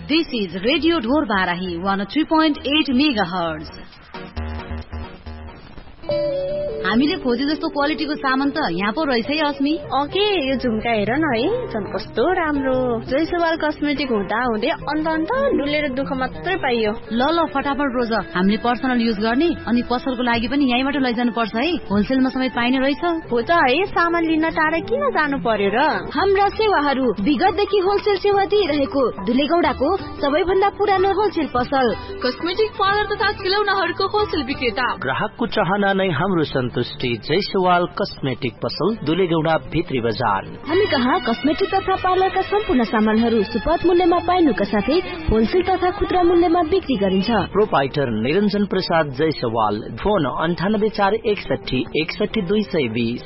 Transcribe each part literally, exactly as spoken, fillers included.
This is Radio Dhor Barahi one oh three point eight megahertz. हामीले खोजे जस्तो क्वालिटीको सामान त यहाँ पो रहेछ है अस्मी। ओके यो झुम्का हेर न है, झन् कस्तो राम्रो। जयसवाल कस्मेटिक हुँदा हुँदै अन्त अन्त डुलेर दुःख मात्रै पाइयो। ल ल फटाफट रोज, हामीले पर्सनल युज गर्ने अनि पसलको लागि पनि यहीँबाट लैजानु पर्छ है, होलसेलमा समेत पाइने रहेछ। हो त है, सामान लिन टाढा किन जानु पर्यो र। हाम्रा सेवाहरू विगतदेखि होलसेल सेवा दिइरहेको दुलेगौडाको सबैभन्दा पुरानो होलसेल पसल, कस्मेटिक पार्लर तथा खिलौनाहरूको होलसेल विक्रेता। ग्राहकको चाहना नै हाम्रो सन्तुष्टि। जयसवाल कस्मेटिक पसल, दुलेगौडा भित्री बजार। हामी कहाँ कस्मेटिक तथा पार्लरका सम्पूर्ण सामानहरू सुपथ मूल्यमा पाइनुका साथै होलसेल तथा खुद्रा मूल्यमा बिक्री गरिन्छ। प्रोपाइटर निरञ्जन प्रसाद जयसवाल। फोन अन्ठानब्बे चार एकसठी एकसठी दुई सय बीस।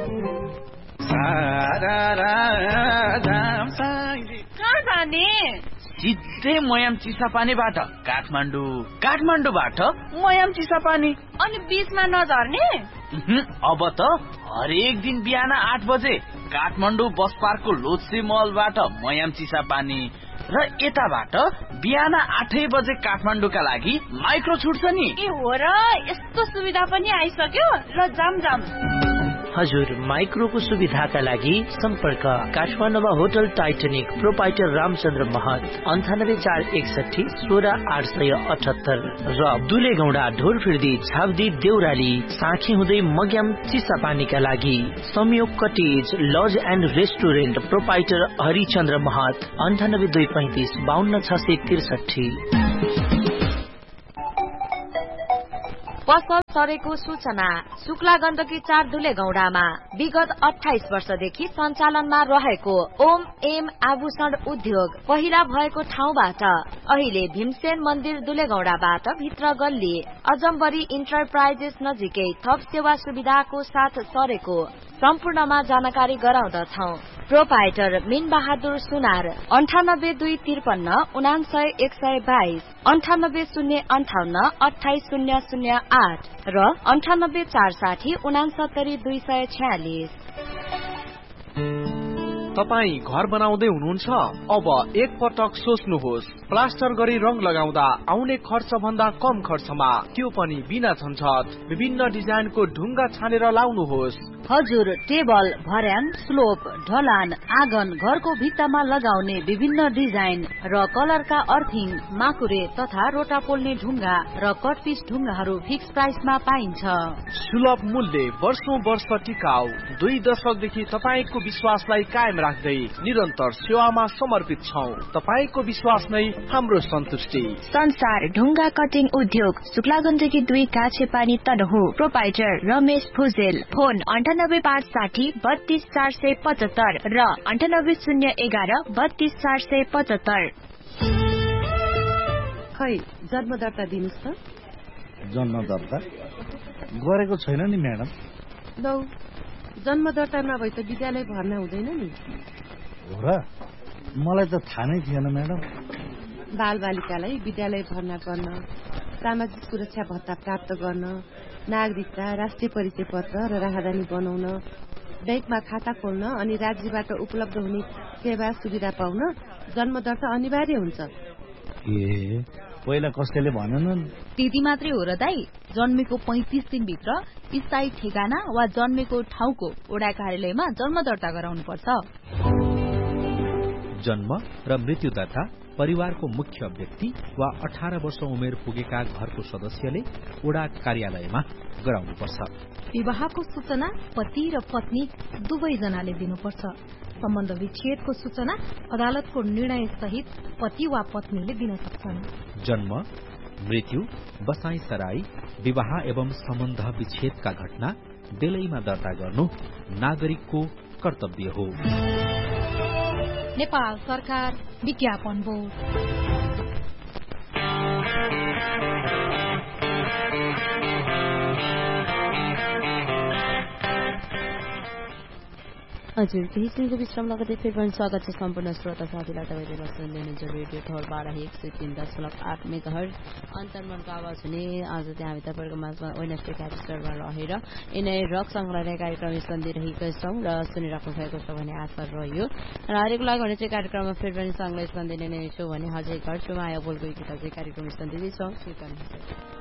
कहाँ जाने? सिधै मयाम चिसापानीबाट काठमाडौँ, काठमाडौँबाट मयाम चिसापानी। अनि बीचमा नझर्ने? अब त हरेक दिन बिहान आठ बजे काठमाडौँ बस पार्कको लोत्से मलबाट मयाम चिसापानी र यताबाट बिहान आठै बजे काठमाडौँका लागि माइक्रो छुट्छ नि। ए हो र, यस्तो सुविधा पनि आइसक्यो। ल जाम जाम। हजुर, माइक्रोको सुविधाका लागि सम्पर्क काठमाडौँमा होटल टाइटनिक, प्रोपाइटर रामचन्द्र महत, अन्ठानब्बे चार एकसठी सोह्र आठ सय अठहत्तर र दुलेगौडा ढोरफिर्दी छाब्दी देउराली साँखी हुँदै मग्याम चिसापानीका लागि संयोग cottage laws and restaurant, proprietor Harichandra महत, अन्ठानब्बे दुई पैंतिस बाहन्न छ सय त्रिसठी। पसल सरेको सूचना। शुक्ला गण्डकी चार दुलेगौडामा विगत अठाइस वर्षदेखि सञ्चालनमा रहेको ओम एम आभूषण उद्योग पहिला भएको ठाउँबाट अहिले भीमसेन मन्दिर दुलेगौडाबाट भित्र गल्ली अजम्बरी इन्टरप्राइजेस नजिकै थप सेवा सुविधाको साथ सरेको सम्पूर्णमा जानकारी गराउँदछौ। प्रोपाइटर मीन बहादुर सुनार, अन्ठानब्बे दुई त्रिपन्न उनासय एक सय बाइस, अन्ठानब्बे शून्य अन्ठाउन्न अठाइस शून्य शून्य आठ र अन्ठानब्बे चार साठी उनासत्तरी दुई सय छयालिस। तपाई घर बनाउँदै हुनुहुन्छ? अब एक पटक सोच्नुहोस्, प्लास्टर गरी रंग लगाउँदा आउने खर्च भन्दा कम खर्चमा, त्यो पनि बिना झन्झट। विभिन्न डिजाइनको ढुङ्गा छानेर लाउनुहोस्। हजुर, टेबल, भर्याङ, स्लोप, ढलान, आँगन, घरको भित्तामा लगाउने विभिन्न डिजाइन र कलरका अर्थिङ, माकुरे तथा रोटा पोल्ने ढुङ्गा र कटपिस ढुङ्गाहरू फिक्स प्राइसमा पाइन्छ। सुलभ मूल्य, वर्षौं वर्ष टिकाउ। दुई दशकदेखि तपाईको विश्वासलाई कायम राख्दै निरन्तर सेवामा समर्पित छौं। तपाईको विश्वास नै हाम्रो सन्तुष्टि। संसार ढुङ्गा कटिङ उद्योग, शुक्ला गण्डकी दुई काछे पानी तनहु। प्रोपाइटर रमेश भुजेल। फोन अन्ठानब्बे पाँच साठी बत्तीस चार सय पचहत्तर र अन्ठानब्बे शून्य एघार बत्तीस चार सय पचहत्तर। खै जन्म दर्ता दिनुस् त। जन्म दर्ता गरेको छैन नि म्याडम। लौ, जन्म दर्ता नभए त विद्यालय भर्ना हुँदैन नि। हो र, मलाई त थाहा नै थिएन म्याडम। बाल बालिकालाई विद्यालय भर्ना गर्न, सामाजिक सुरक्षा भत्ता प्राप्त गर्न, नागरिकता, राष्ट्रिय परिचय पत्र र राहदानी बनाउन, बैंकमा खाता खोल्न अनि राज्यबाट उपलब्ध हुने सेवा सुविधा पाउन जन्म दर्ता अनिवार्य हुन्छ। ए, पहिला कसैले भनेनन्? त्यति मात्रै हो र दाई। जन्मेको पैंतिस दिनभित्र स्थायी ठेगाना वा जन्मेको ठाउँको वडा कार्यालयमा जन्म दर्ता गराउनु पर्छ। जन्म र मृत्यु दर्ता परिवारको मुख्य व्यक्ति वा अठार वर्ष उमेर पुगेका घरको सदस्यले वडा कार्यालयमा गराउनुपर्छ। विवाहको सूचना पति र पत्नी दुवैजनाले दिनुपर्छ। सम्बन्ध विच्छेदको सूचना अदालतको निर्णय सहित पति वा पत्नीले दिन सक्छन्। जन्म, मृत्यु, बसाई सराई, विवाह एवं सम्बन्ध विच्छेदका घटना बेलैमा दर्ता गर्नु नागरिकको कर्तव्य हो। नेपाल सरकार विज्ञापन बोर्ड। हजुर केही क्षणको विश्राम लगतै फेरि पनि स्वागत छ सम्पूर्ण श्रोता साथीलाई तपाईँले बस्नु लिनुहुन्छ रेडियो ठोर बाह्र एक सय तीन दशमलव आठ मेगाहर्ज अन्तर्मनको आवाज हुने आज चाहिँ हामी तपाईँको माझमा वेडनेसडे क्यारेक्टरमा रहेर यिनै रक सङ्ग्रहालय कार्यक्रम सुनिरहेका छौँ र सुनिराख्नु भएको छ भन्ने आशा रह्यो र हरेको लागि भने चाहिँ कार्यक्रममा फेरि पनि सङ्ग्रह सन्दिने नै छु भने हजुर घर छुमा आयो बोलको गीत चाहिँ कार्यक्रम सन्दिँदैछौँ स्वीकार